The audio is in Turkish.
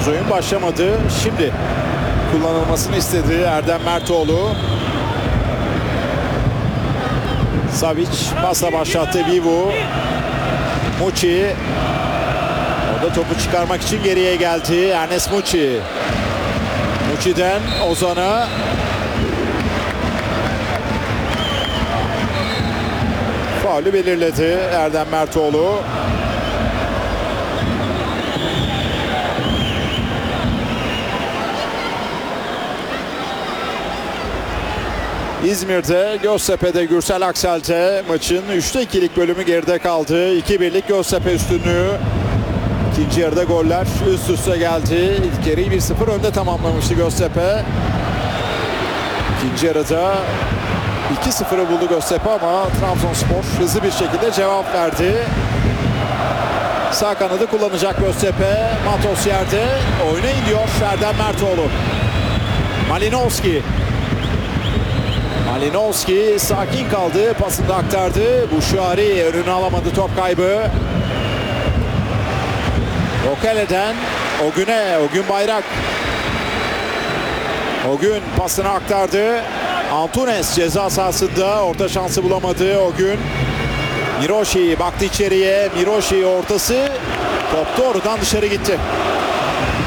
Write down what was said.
Henüz oyun başlamadı. Şimdi kullanılmasını istedi Erdem Mertoğlu. Savic pasla başlattı. Vivu. Muçi. O da topu çıkarmak için geriye geldi. Ernest Muçi. Muçi'den Ozan'a. Faulü belirledi Erdem Mertoğlu. İzmir'de, Göztepe'de, Gürsel Aksel'de maçın 3'te 2'lik bölümü geride kaldı. 2-1'lik Göztepe üstünlüğü. İkinci yarıda goller üst üste geldi. İlk yarıyı 1-0 önde tamamlamıştı Göztepe. İkinci yarıda 2-0'ı buldu Göztepe ama Trabzonspor hızlı bir şekilde cevap verdi. Sağ kanadı kullanacak Göztepe. Matos yerde. Oyuna iniyor Erdem Mertoğlu. Malinowski. Malinowski sakin kaldı. Pasını da aktardı. Buşari önünü alamadı. Top kaybı. Okele'den Ogün'e. Ogün Bayrak. Ogün pasını aktardı. Antunes ceza sahasında orta şansı bulamadı Ogün. Miroshi baktı içeriye. Miroshi ortası. Top doğrudan dışarı gitti.